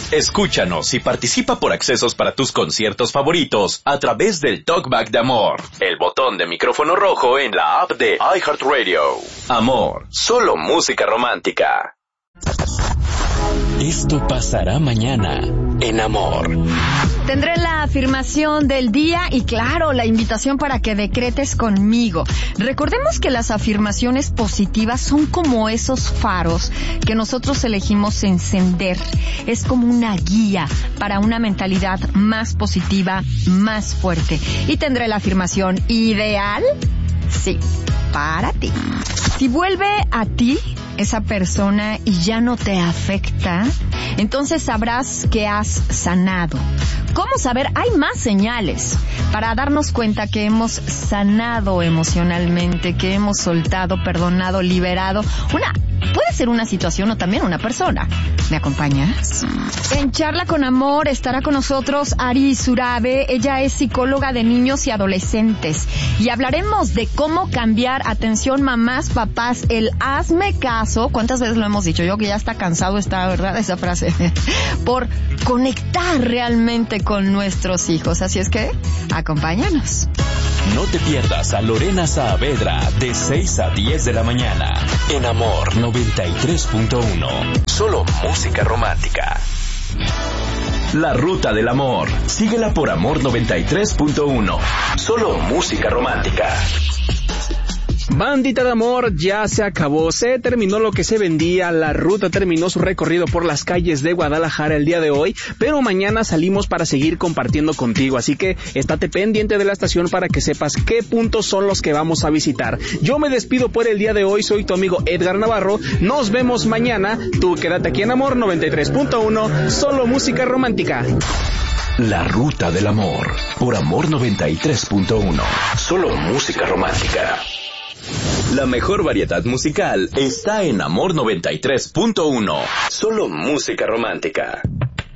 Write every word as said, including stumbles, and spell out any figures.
Escúchanos y participa por accesos para tus conciertos favoritos a través del Talkback de Amor, el botón de micrófono rojo en la app de iHeartRadio. Amor, solo música romántica. Esto pasará mañana en Amor. Tendré la afirmación del día y, claro, la invitación para que decretes conmigo. Recordemos que las afirmaciones positivas son como esos faros que nosotros elegimos encender. Es como una guía para una mentalidad más positiva, más fuerte. Y tendré la afirmación ideal, sí, para ti. Si vuelve a ti esa persona y ya no te afecta, entonces sabrás que has sanado. ¿Cómo saber? Hay más señales para darnos cuenta que hemos sanado emocionalmente, que hemos soltado, perdonado, liberado. Una, puede ser una situación o también una persona. ¿Me acompañas? En Charla con Amor estará con nosotros Ari Surabe. Ella es psicóloga de niños y adolescentes. Y hablaremos de cómo cambiar, atención mamás, papás, el hazme caso. ¿Cuántas veces lo hemos dicho? Yo que ya está cansado está, ¿verdad? Esa frase. Por conectar realmente con nuestros hijos. Así es que, acompáñanos. No te pierdas a Lorena Saavedra de seis a diez de la mañana en Amor noventa y tres punto uno. Solo música romántica. La Ruta del Amor. Síguela por Amor noventa y tres punto uno. Solo música romántica. Bandita de Amor, ya se acabó, se terminó lo que se vendía, la ruta terminó su recorrido por las calles de Guadalajara el día de hoy, pero mañana salimos para seguir compartiendo contigo, así que estate pendiente de la estación para que sepas qué puntos son los que vamos a visitar. Yo me despido por el día de hoy, soy tu amigo Edgar Navarro, nos vemos mañana, tú quédate aquí en Amor noventa y tres punto uno, solo música romántica. La Ruta del Amor, por Amor noventa y tres punto uno, solo música romántica. La mejor variedad musical está en Amor noventa y tres punto uno. Solo música romántica.